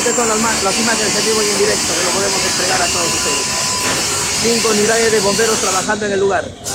Estas son las imágenes en vivo y en directo que lo podemos entregar a todos ustedes. 5 unidades de bomberos trabajando en el lugar.